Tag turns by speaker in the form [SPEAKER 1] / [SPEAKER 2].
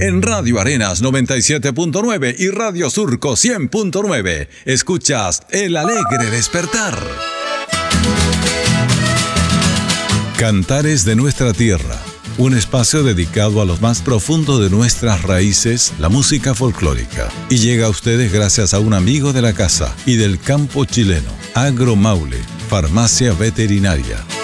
[SPEAKER 1] En Radio Arenas 97.9 y Radio Surco 100.9, escuchas El Alegre Despertar. Cantares de nuestra tierra, un espacio dedicado a lo más profundo de nuestras raíces, la música folclórica. Y llega a ustedes gracias a un amigo de la casa y del campo chileno, Agromaule, farmacia veterinaria.